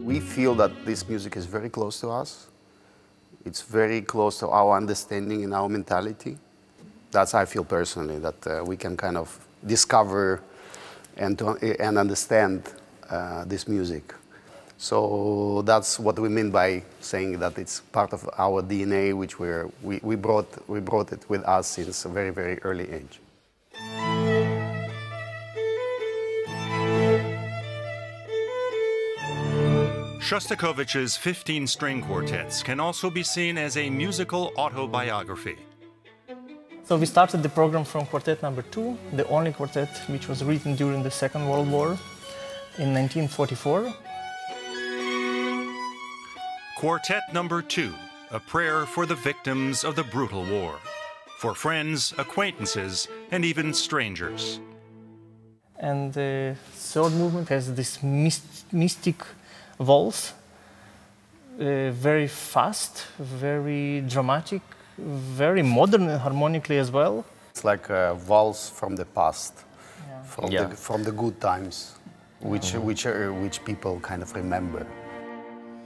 We feel that this music is very close to us. It's very close to our understanding and our mentality. That's how I feel personally, that we can kind of discover and understand this music. So that's what we mean by saying that it's part of our DNA, which we brought it with us since a very, very early age. Shostakovich's 15-string quartets can also be seen as a musical autobiography. So we started the program from Quartet number 2, the only quartet which was written during the Second World War in 1944. Quartet number 2, a prayer for the victims of the brutal war, for friends, acquaintances, and even strangers. And the third movement has this mystic waltz, very fast, very dramatic, very modern and harmonically as well. It's like a waltz from the past, Yeah. from the good times, which people kind of remember.